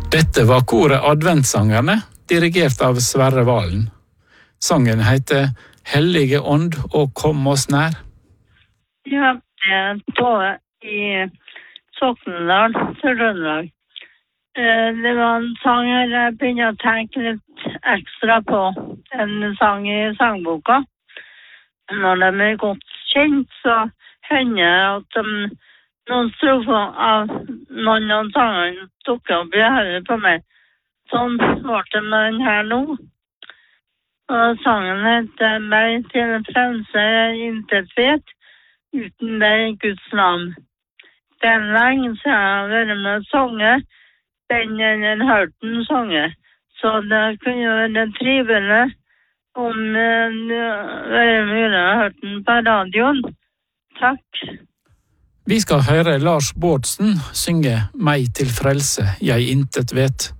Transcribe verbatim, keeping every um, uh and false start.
Dette var koret Adventsangerne, dirigert av Sverre Valen. Sangen heter Hellige ånd og kom oss nær. Ja, jeg tog i Soknedal, Trøndelag. Det var en sang jeg begynte å tenke litt ekstra på. En sang i sangboka. Når de er godt kjent, så hender det at de, noen strofer av noen av sangene tok opp i høyre på meg. Sånn var det med den her nå. Og sangen heter «Meg til frelse jeg intet vet, uten deg Guds navn». Den lenge så jeg har vært med å sange, den er hørt den sange. Så det kunne være trivelig om det var mulig å høre den på radioen. Takk. Vi skal høre Lars Bårdsen synge «Meg til frelse jeg intet vet».